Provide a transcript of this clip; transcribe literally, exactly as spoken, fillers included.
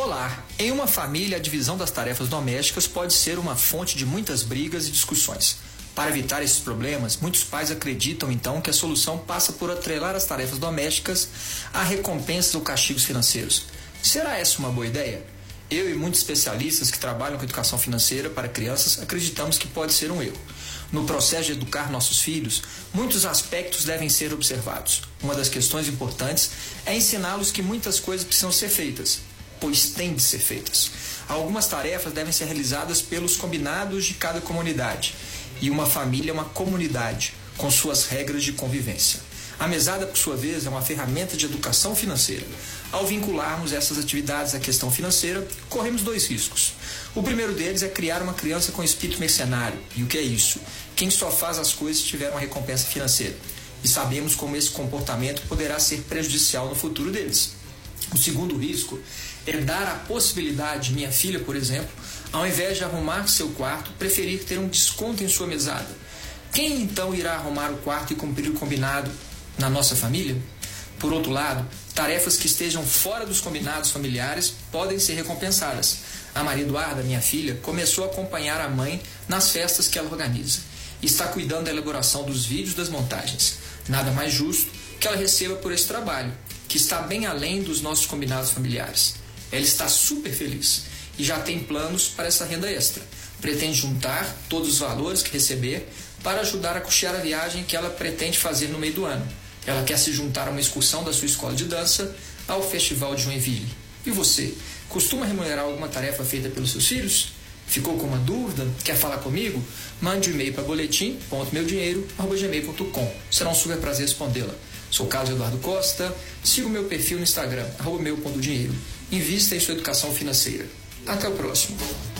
Olá! Em uma família, a divisão das tarefas domésticas pode ser uma fonte de muitas brigas e discussões. Para evitar esses problemas, muitos pais acreditam então que a solução passa por atrelar as tarefas domésticas à recompensa ou castigos financeiros. Será essa uma boa ideia? Eu e muitos especialistas que trabalham com educação financeira para crianças acreditamos que pode ser um erro. No processo de educar nossos filhos, muitos aspectos devem ser observados. Uma das questões importantes é ensiná-los que muitas coisas precisam ser feitas, pois têm de ser feitas. Algumas tarefas devem ser realizadas pelos combinados de cada comunidade. E uma família é uma comunidade, com suas regras de convivência. A mesada, por sua vez, é uma ferramenta de educação financeira. Ao vincularmos essas atividades à questão financeira, corremos dois riscos. O primeiro deles é criar uma criança com espírito mercenário. E o que é isso? Quem só faz as coisas se tiver uma recompensa financeira. E sabemos como esse comportamento poderá ser prejudicial no futuro deles. O segundo risco é dar a possibilidade de minha filha, por exemplo, ao invés de arrumar seu quarto, preferir ter um desconto em sua mesada. Quem então irá arrumar o quarto e cumprir o combinado na nossa família? Por outro lado, tarefas que estejam fora dos combinados familiares podem ser recompensadas. A Maria Eduarda, minha filha, começou a acompanhar a mãe nas festas que ela organiza. Está cuidando da elaboração dos vídeos das montagens. Nada mais justo que ela receba por esse trabalho, que está bem além dos nossos combinados familiares. Ela está super feliz e já tem planos para essa renda extra. Pretende juntar todos os valores que receber para ajudar a custear a viagem que ela pretende fazer no meio do ano. Ela quer se juntar a uma excursão da sua escola de dança ao Festival de Joinville. E você, costuma remunerar alguma tarefa feita pelos seus filhos? Ficou com uma dúvida? Quer falar comigo? Mande um e-mail para boletim ponto meu dinheiro arroba gmail ponto com. Será um super prazer respondê-la. Sou Carlos Eduardo Costa, siga o meu perfil no Instagram, arroba meu ponto dinheiro. Invista em sua educação financeira. Até o próximo.